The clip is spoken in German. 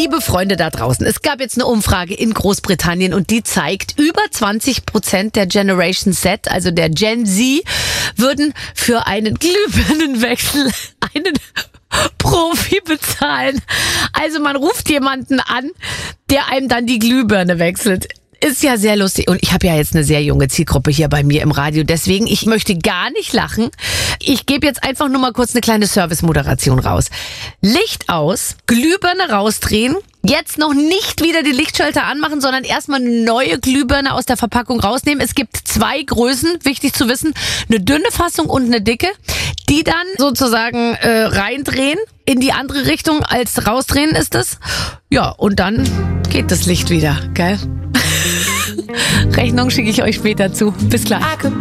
Liebe Freunde da draußen, es gab jetzt eine Umfrage in Großbritannien und die zeigt, über 20% der Generation Z, also der Gen Z, würden für einen Glühbirnenwechsel einen Profi bezahlen. Also man ruft jemanden an, der einem dann die Glühbirne wechselt. Ist ja sehr lustig. Und ich habe ja jetzt eine sehr junge Zielgruppe hier bei mir im Radio. Deswegen, ich möchte gar nicht lachen. Ich gebe jetzt einfach nur mal kurz eine kleine Service-Moderation raus. Licht aus, Glühbirne rausdrehen. Jetzt noch nicht wieder die Lichtschalter anmachen, sondern erstmal eine neue Glühbirne aus der Verpackung rausnehmen. Es gibt 2 Größen, wichtig zu wissen. Eine dünne Fassung und eine dicke. Die dann sozusagen reindrehen in die andere Richtung als rausdrehen ist es. Ja, und dann geht das Licht wieder, gell? Rechnung schicke ich euch später zu. Bis gleich.